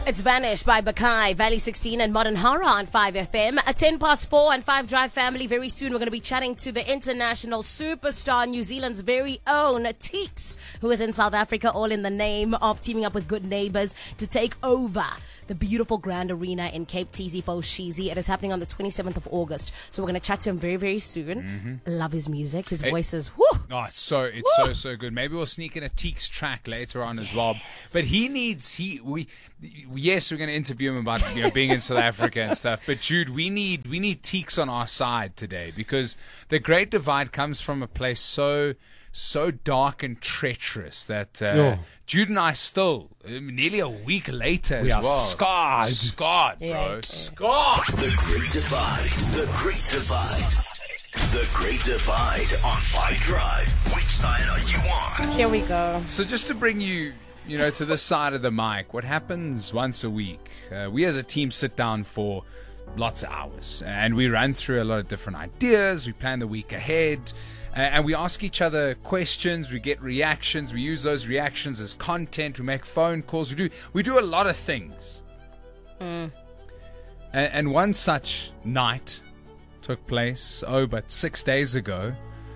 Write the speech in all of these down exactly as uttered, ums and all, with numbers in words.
It's Vanished by Bakai, Valley sixteen and Modern Horror on five F M. At ten past four and five Drive family. Very soon we're going to be chatting to the international superstar, New Zealand's very own Teeks, who is in South Africa, all in the name of teaming up with Good Neighbours to take over the beautiful Grand Arena in Cape Teasy for Shizi. It is happening on the twenty-seventh of August. So we're going to chat to him very, very soon. Mm-hmm. Love his music. His it, voice is whoo. Oh, it's so it's woo. so so good. Maybe we'll sneak in a Teeks track later on as well. But he needs he we yes, we're going to interview him about you know being in South Africa and stuff. But Jude, we need we need Teeks on our side today because the Great Divide comes from a place so so dark and treacherous that uh, Jude and I still, nearly a week later we as are well. scarred. Scarred, bro. Yeah, okay. Scarred. The Great Divide. The Great Divide. The Great Divide on Five Drive. Which side are you on? Here we go. So just to bring you, you know, to this side of the mic, what happens once a week, uh, we as a team sit down for lots of hours and we run through a lot of different ideas. We plan the week ahead. Uh, and we ask each other questions, we get reactions, we use those reactions as content, we make phone calls, we do we do a lot of things. Mm. And, and one such night took place, oh, but six days ago.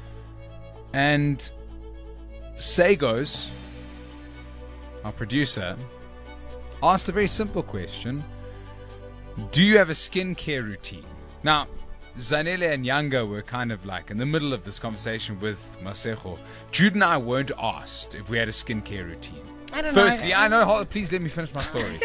And Sagos, our producer, asked a very simple question. Do you have a skincare routine? Now, Zanele and Nyanga were kind of like in the middle of this conversation with Masego. Jude and I weren't asked if we had a skincare routine. I don't Firstly, know. I know. Hold, please let me finish my story.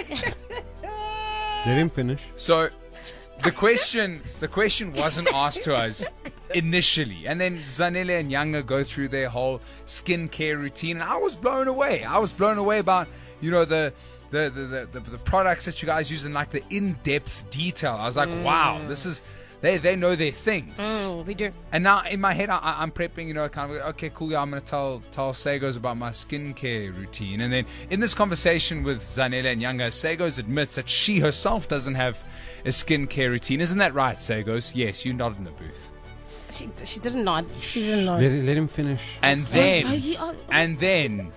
Let him finish. So, the question, the question wasn't asked to us initially, and then Zanele and Nyanga go through their whole skincare routine, and I was blown away. I was blown away about you know the. The the, the, the the products that you guys use in like the in-depth detail. I was like, mm. wow, this is. They they know their things. Mm, we do. And now in my head, I, I'm prepping, you know, kind of, okay, cool, yeah, I'm going to tell tell Sagos about my skincare routine. And then in this conversation with Zanele and Nyanga, Sagos admits that she herself doesn't have a skincare routine. Isn't that right, Sagos? Yes, you nodded in the booth. She she didn't nod. She didn't nod. Let, let him finish. And then, Oh, he- oh, oh. and then,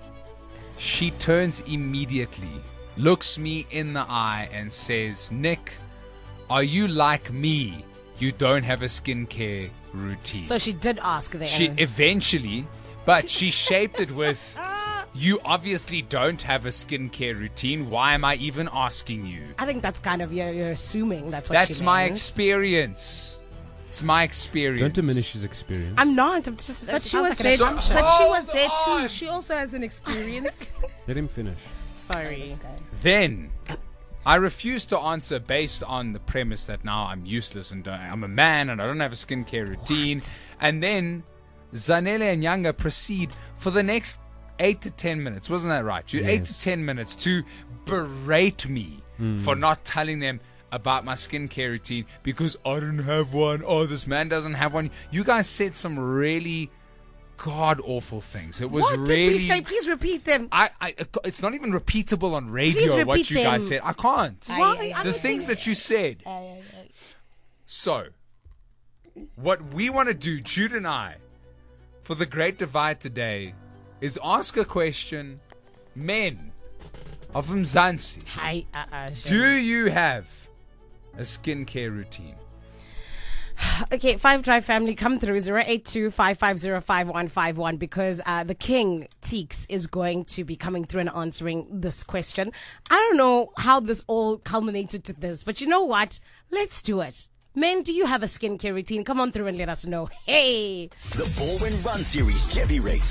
she turns immediately, looks me in the eye and says, Nick, are you like me? You don't have a skincare routine. So she did ask then. She eventually, but she shaped it with, you obviously don't have a skincare routine. Why am I even asking you? I think that's kind of, you're, you're assuming that's what That's she my meant. experience. It's my experience. Don't diminish his experience. I'm not. It's just. But it she sounds was like there. an Too, assumption. but she was Hold there on. too. She also has an experience. Let him finish. Sorry. Then I refuse to answer based on the premise that now I'm useless and don't, I'm a man and I don't have a skincare routine. What? And then Zanele and Nyanga proceed for the next eight to ten minutes. Wasn't that right? You Eight Yes. to ten minutes to berate me Mm. for not telling them about my skincare routine because I don't have one. Oh, this man doesn't have one. You guys said some really god awful things. It was What really. did we say? Please repeat them. I, I, it's not even repeatable on Please radio what repeat you guys them. said. I can't. Why? The things that you said. So, what we want to do, Jude and I, for the Great Divide today, is ask a question, men of Mzansi. Hi. Uh, uh, Do you have a skincare routine? Okay, Five Drive family, come through zero eight two five five zero five one five one because uh, the King Teeks is going to be coming through and answering this question. I don't know how this all culminated to this, but you know what? Let's do it. Men, do you have a skincare routine? Come on through and let us know. Hey. The Baldwin Run Series Chevy Race.